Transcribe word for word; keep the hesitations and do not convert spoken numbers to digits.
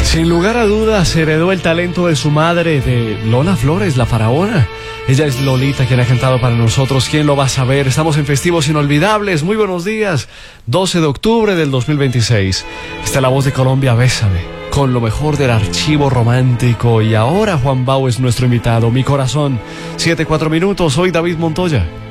Sin lugar a dudas, heredó el talento de su madre, de Lola Flores, la faraona. Ella es Lolita, quien ha cantado para nosotros. ¿Quién lo va a saber? Estamos en Festivos Inolvidables. Muy buenos días. doce de octubre del dos mil veintiséis. Está la voz de Colombia, Bésame, con lo mejor del archivo romántico. Y ahora Juan Bau es nuestro invitado. Mi corazón, siete, cuatro minutos. Soy David Montoya.